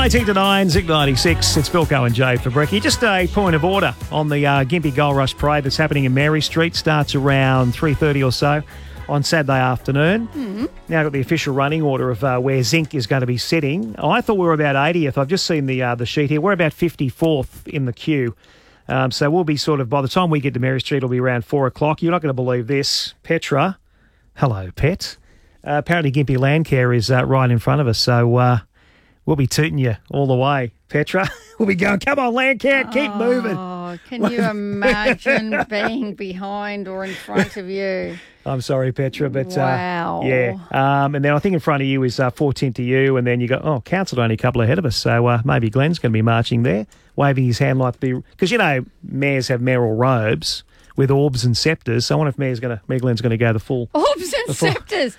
18 to 9, Zinc 96. It's Philco and Jay for Brekkie. Just a point of order on the Gympie Gold Rush Parade that's happening in Mary Street. Starts around 3:30 or so on Saturday afternoon. Mm-hmm. Now I've got the official running order of where Zinc is going to be sitting. I thought we were about 80th. I've just seen the sheet here. We're about 54th in the queue. So we'll be sort of, by the time we get to Mary Street, it'll be around 4 o'clock. You're not going to believe this. Petra. Hello, Pet. Apparently Gympie Landcare is right in front of us, so we'll be tooting you all the way, Petra. We'll be going, come on, Landcare, keep moving. Oh, can you imagine being behind or in front of you? I'm sorry, Petra, but wow. Yeah. And then I think in front of you is 410 to you, and then you go, Council only a couple ahead of us, so maybe Glenn's going to be marching there, waving his hand like the... Because, mayors have mayoral robes with orbs and sceptres, so I wonder if Mayor Glenn's going to go the full... Orbs and sceptres?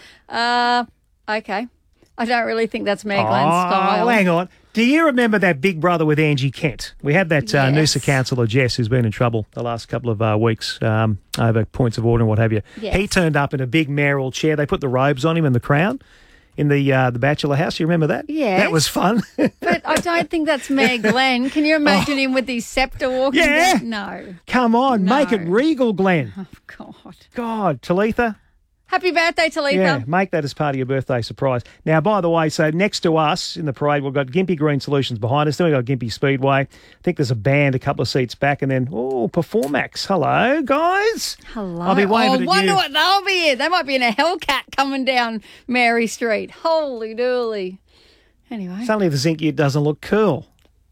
Okay. I don't really think that's Mayor Glenn's style. Hang on. Do you remember that Big Brother with Angie Kent? We had that Noosa councillor, Jess, who's been in trouble the last couple of weeks over points of order and what have you. Yes. He turned up in a big mayoral chair. They put the robes on him and the crown in the Bachelor House. You remember that? Yes. That was fun. But I don't think that's Mayor Glenn. Can you imagine him with his sceptre walking down? No. Come on, make it regal, Glenn. Oh, God. God, Talitha. Happy birthday, Talitha. Yeah, make that as part of your birthday surprise. Now, by the way, so next to us in the parade, we've got Gympie Green Solutions behind us. Then we've got Gympie Speedway. I think there's a band a couple of seats back. And then, Performax. Hello, guys. Hello. I'll be waving at you. I wonder what they'll be in. They might be in a Hellcat coming down Mary Street. Holy dooly. Anyway. Suddenly the Zinc Ute doesn't look cool.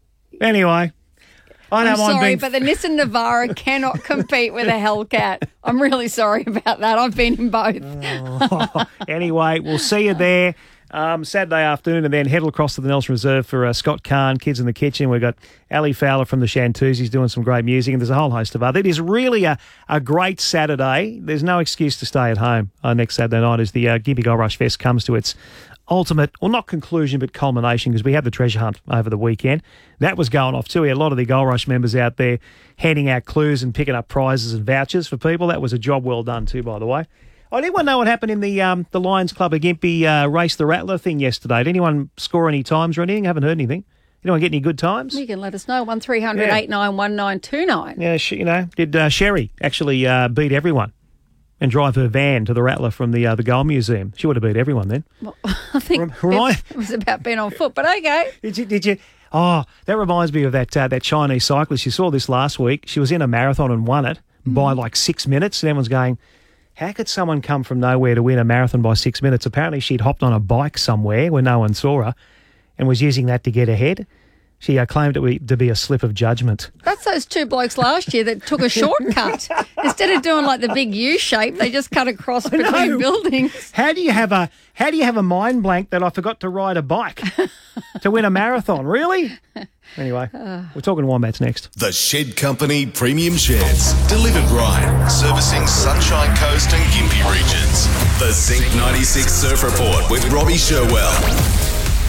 Anyway. I'm sorry, but the Nissan Navara cannot compete with a Hellcat. I'm really sorry about that. I've been in both. Anyway, we'll see you there Saturday afternoon, and then head across to the Nelson Reserve for Scott Kahn, Kids in the Kitchen. We've got Ali Fowler from the Shantuzis doing some great music, and there's a whole host of other. It is really a great Saturday. There's no excuse to stay at home next Saturday night as the Gympie Gold Rush Fest comes to its ultimate, well, not conclusion, but culmination, because we had the treasure hunt over the weekend. That was going off too. We had a lot of the Gold Rush members out there handing out clues and picking up prizes and vouchers for people. That was a job well done too, by the way. Did anyone know what happened in the Lions Club of Gympie Race the Rattler thing yesterday? Did anyone score any times or anything? I haven't heard anything. Anyone get any good times? You can let us know. 1300 89 1929. Yeah, did Sherry actually beat everyone and drive her van to the Rattler from the Gold Museum? She would have beat everyone then. Well, I think it was about being on foot, but okay. Did you? Oh, that reminds me of that Chinese cyclist. You saw this last week. She was in a marathon and won it by like 6 minutes. And everyone's going, how could someone come from nowhere to win a marathon by 6 minutes? Apparently she'd hopped on a bike somewhere where no one saw her and was using that to get ahead. She claimed it to be a slip of judgment. That's those two blokes last year that took a shortcut. Instead of doing like the big U shape, they just cut across between buildings. How do you have a mind blank that I forgot to ride a bike to win a marathon? Really? Anyway, we're talking Wombats next. The Shed Company Premium Sheds. Delivered right. Servicing Sunshine Coast and Gympie regions. The Zinc 96 Surf Report with Robbie Sherwell.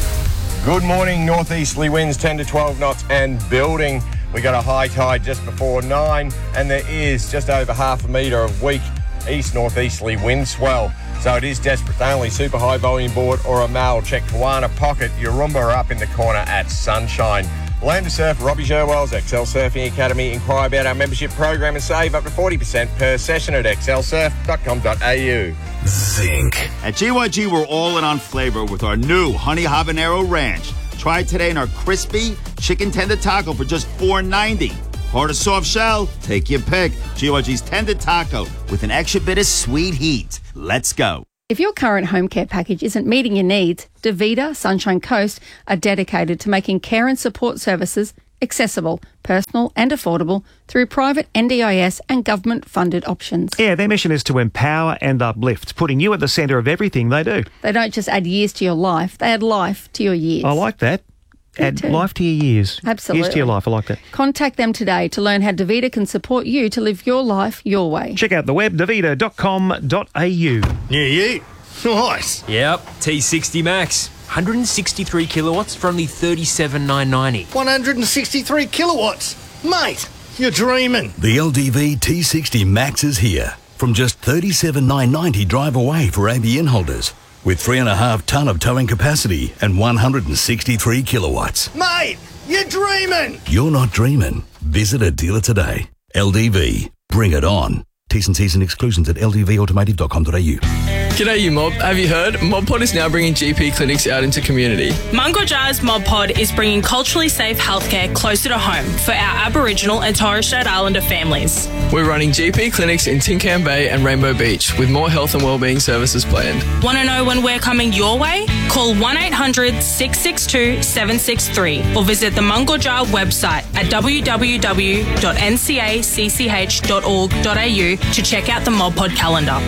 Good morning. Northeasterly winds 10 to 12 knots and building. We got a high tide just before 9, and there is just over half a metre of weak east-northeasterly wind swell. So it is desperate to only super high volume board or a mal. Check Kawana Pocket, Yarumba up in the corner at Sunshine. Land to Surf, Robbie Sherwell's XL Surfing Academy. Inquire about our membership program and save up to 40% per session at xlsurf.com.au. Zinc. At GYG, we're all in on flavor with our new Honey Habanero Ranch. Try it today in our crispy chicken tender taco for just $4.90. Hard or soft shell? Take your pick. GYG's tender taco with an extra bit of sweet heat. Let's go. If your current home care package isn't meeting your needs, DaVita Sunshine Coast are dedicated to making care and support services accessible, personal and affordable through private NDIS and government-funded options. Yeah, their mission is to empower and uplift, putting you at the centre of everything they do. They don't just add years to your life, they add life to your years. I like that. Add life to your years. Absolutely. Years to your life. I like that. Contact them today to learn how DaVita can support you to live your life your way. Check out the web, davita.com.au. Yeah. Nice. Yep, T60 Max. 163 kilowatts for only $37,990. 163 kilowatts. Mate, you're dreaming. The LDV T60 Max is here. From just $37,990 drive away for ABN holders. with 3.5 tonne of towing capacity and 163 kilowatts. Mate, you're dreaming. You're not dreaming. Visit a dealer today. LDV. Bring it on. T's and C's and exclusions at ldvautomotive.com.au. G'day you mob. Have you heard? MobPod is now bringing GP clinics out into community. Mungojar's MobPod is bringing culturally safe healthcare closer to home for our Aboriginal and Torres Strait Islander families. We're running GP clinics in Tin Can Bay and Rainbow Beach with more health and wellbeing services planned. Want to know when we're coming your way? Call 1-800-662-763 or visit the Mungojar website at www.ncacch.org.au to check out the MobPod calendar.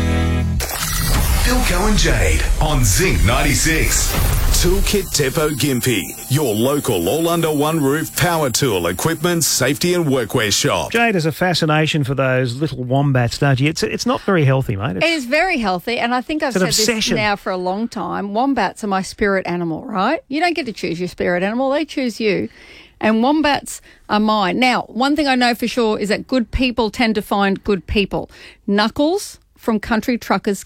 Philco and Jade on Zinc 96. Toolkit Depot Gympie, your local all-under-one-roof power tool, equipment, safety and workwear shop. Jade has a fascination for those little wombats, don't you? It's not very healthy, mate. It is very healthy, and I think I've said this now for a long time. Wombats are my spirit animal, right? You don't get to choose your spirit animal. They choose you. And wombats are mine. Now, one thing I know for sure is that good people tend to find good people. Knuckles from Country Truckers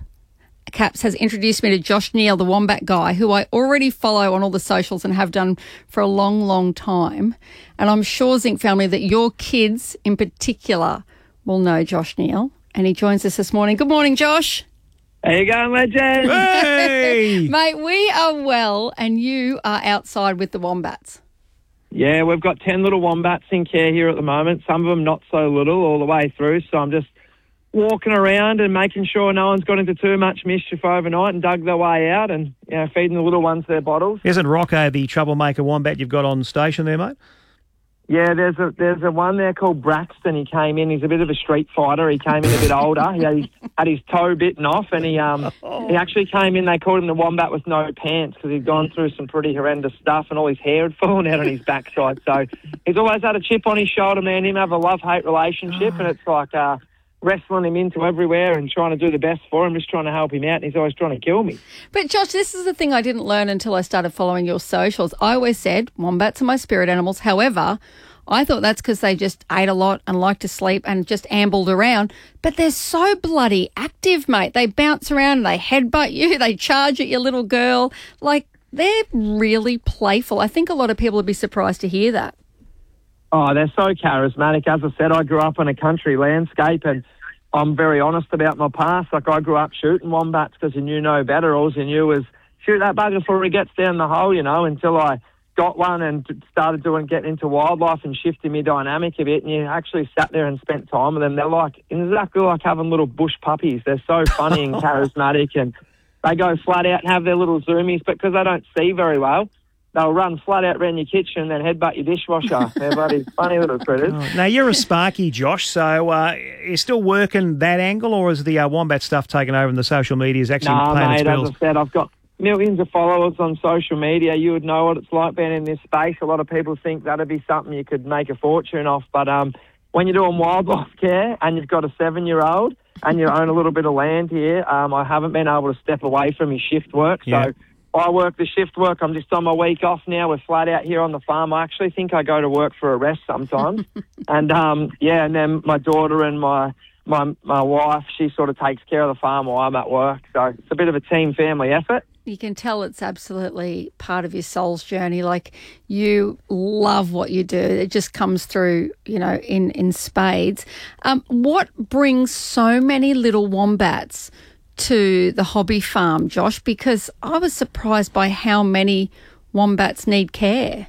Caps has introduced me to Josh Neal, the Wombat guy, who I already follow on all the socials and have done for a long, long time. And I'm sure, Zinc family, that your kids in particular will know Josh Neal. And he joins us this morning. Good morning, Josh. How you going, legend? Hey! Mate, we are well, and you are outside with the wombats. Yeah, we've got 10 little wombats in care here at the moment. Some of them not so little all the way through. So I'm just walking around and making sure no one's got into too much mischief overnight and dug their way out and, you know, feeding the little ones their bottles. Isn't Rocco the troublemaker wombat you've got on station there, mate? Yeah, there's a one there called Braxton. He came in. He's a bit of a street fighter. He came in a bit older. He had his toe bitten off, and he actually came in. They called him the wombat with no pants because he'd gone through some pretty horrendous stuff, and all his hair had fallen out on his backside. So he's always had a chip on his shoulder, man. Him have a love-hate relationship, and it's like wrestling him into everywhere and trying to do the best for him, just trying to help him out, and he's always trying to kill me. But, Josh, this is the thing I didn't learn until I started following your socials. I always said wombats are my spirit animals. However, I thought that's because they just ate a lot and liked to sleep and just ambled around. But they're so bloody active, mate. They bounce around, they headbutt you, they charge at your little girl. Like, they're really playful. I think a lot of people would be surprised to hear that. Oh, they're so charismatic. As I said, I grew up in a country landscape, and I'm very honest about my past. Like, I grew up shooting wombats because you knew no better. All you knew was shoot that bugger before he gets down the hole, you know, until I got one and started getting into wildlife and shifting my dynamic a bit. And you actually sat there and spent time with them. They're like exactly like having little bush puppies. They're so funny and charismatic, and they go flat out and have their little zoomies, but because they don't see very well, they'll run flat out around your kitchen and then headbutt your dishwasher. They're bloody funny little critters. Oh, now, you're a Sparky, Josh, so you're still working that angle, or is the wombat stuff taken over and the social media is actually playing its bills? As I said, I've got millions of followers on social media. You would know what it's like being in this space. A lot of people think that'd be something you could make a fortune off, but when you're doing wildlife care and you've got a 7-year-old and you own a little bit of land here, I haven't been able to step away from your shift work, so I work the shift work. I'm just on my week off now. We're flat out here on the farm. I actually think I go to work for a rest sometimes. And, and then my daughter and my wife, she sort of takes care of the farm while I'm at work. So it's a bit of a team family effort. You can tell it's absolutely part of your soul's journey. Like, you love what you do. It just comes through, you know, in spades. What brings so many little wombats to the hobby farm, Josh? Because I was surprised by how many wombats need care.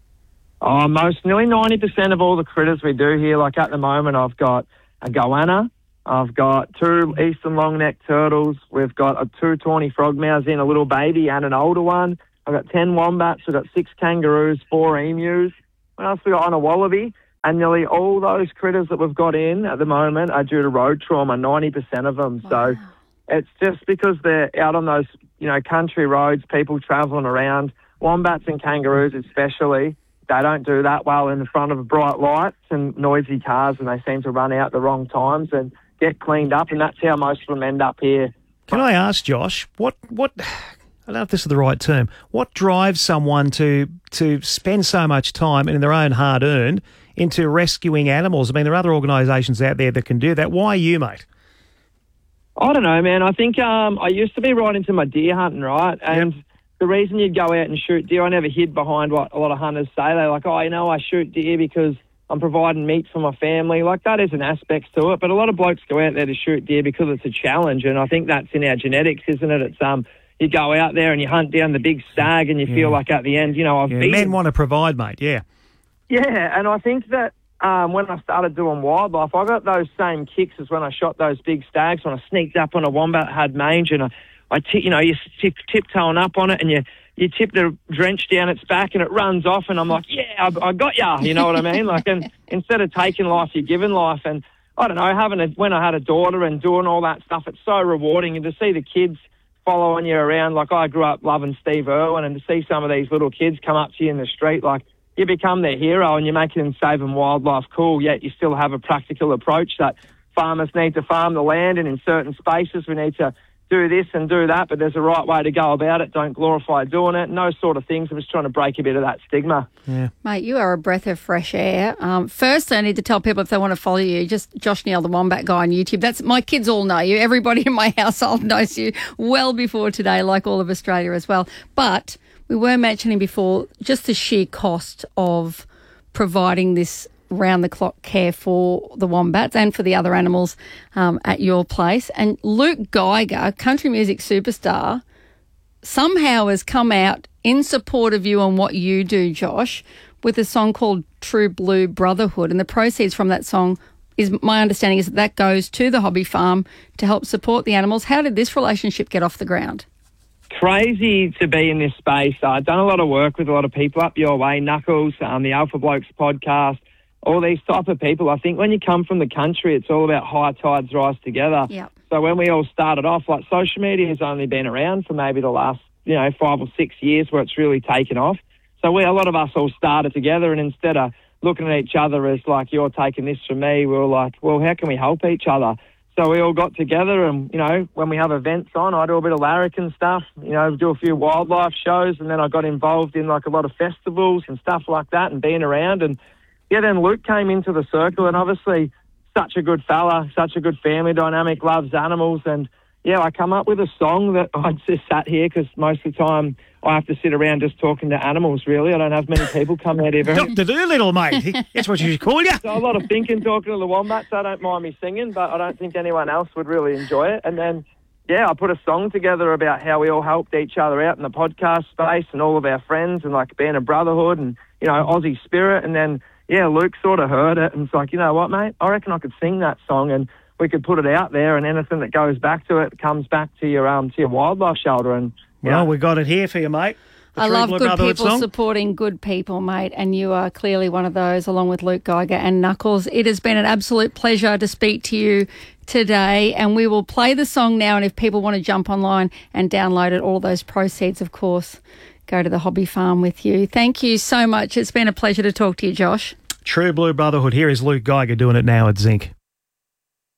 Oh, nearly 90% of all the critters we do here, like at the moment, I've got a goanna, I've got 2 eastern long-necked turtles, we've got a 2 tawny frogmouths in, a little baby and an older one. I've got 10 wombats, we've got 6 kangaroos, 4 emus. What else we got? On a wallaby. And nearly all those critters that we've got in at the moment are due to road trauma, 90% of them. Wow. So it's just because they're out on those, you know, country roads, people travelling around. Wombats and kangaroos especially, they don't do that well in front of bright lights and noisy cars, and they seem to run out the wrong times and get cleaned up, and that's how most of them end up here. Can I ask, Josh, what I don't know if this is the right term, what drives someone to spend so much time and in their own hard-earned into rescuing animals? I mean, there are other organisations out there that can do that. Why you, mate? I don't know, man. I think I used to be right into my deer hunting, right? And the reason you'd go out and shoot deer, I never hid behind what a lot of hunters say. They're like, oh, I shoot deer because I'm providing meat for my family. Like, that is an aspect to it. But a lot of blokes go out there to shoot deer because it's a challenge, and I think that's in our genetics, isn't it? It's you go out there and you hunt down the big stag and you feel like at the end, I've beaten. Men want to provide, mate, Yeah, and I think that when I started doing wildlife, I got those same kicks as when I shot those big stags, when I sneaked up on a wombat that had mange, and you're tiptoeing up on it, and you tip the drench down its back and it runs off, and I'm like, yeah, I got ya, you know what I mean? Like, and instead of taking life, you're giving life. And I don't know, when I had a daughter and doing all that stuff, it's so rewarding. And to see the kids following you around, like I grew up loving Steve Irwin, and to see some of these little kids come up to you in the street, like, you become their hero and you're making them saving wildlife cool, yet you still have a practical approach that farmers need to farm the land, and in certain spaces we need to do this and do that, but there's a right way to go about it. Don't glorify doing it. And those sort of things. I'm just trying to break a bit of that stigma. Yeah. Mate, you are a breath of fresh air. First, I need to tell people if they want to follow you, just Josh Neal, the Wombat Guy on YouTube. My kids all know you. Everybody in my household knows you well before today, like all of Australia as well. But we were mentioning before just the sheer cost of providing this round-the-clock care for the wombats and for the other animals at your place. And Luke Geiger, country music superstar, somehow has come out in support of you and what you do, Josh, with a song called True Blue Brotherhood. And the proceeds from that song, my understanding is that goes to the hobby farm to help support the animals. How did this relationship get off the ground? Crazy to be in this space. I've done a lot of work with a lot of people up your way, Knuckles, the Alpha Blokes podcast, all these type of people. I think when you come from the country, it's all about high tides rise together. Yep. So when we all started off, like, social media has only been around for maybe the last, 5 or 6 years where it's really taken off. So a lot of us all started together, and instead of looking at each other as like, you're taking this from me, we were like, well, how can we help each other? So we all got together, and, when we have events on, I do a bit of larrikin stuff, do a few wildlife shows, and then I got involved in like a lot of festivals and stuff like that and being around. And then Luke came into the circle, and obviously such a good fella, such a good family dynamic, loves animals. And, I come up with a song that I just sat here because most of the time I have to sit around just talking to animals, really. I don't have many people come out here. Dr. Doolittle, mate. That's what you should call you. So a lot of thinking, talking to the wombats. I don't mind me singing, but I don't think anyone else would really enjoy it. And then, I put a song together about how we all helped each other out in the podcast space and all of our friends and, like, being a brotherhood and, Aussie spirit. And then, Luke sort of heard it and it's like, you know what, mate, I reckon I could sing that song and we could put it out there, and anything that goes back to it comes back to your wildlife shelter. And well, we got it here for you, mate. I love good people supporting good people, mate, and you are clearly one of those, along with Luke Geiger and Knuckles. It has been an absolute pleasure to speak to you today, and we will play the song now, and if people want to jump online and download it, all those proceeds, of course, go to the hobby farm with you. Thank you so much. It's been a pleasure to talk to you, Josh. True Blue Brotherhood. Here is Luke Geiger doing it now at Zinc.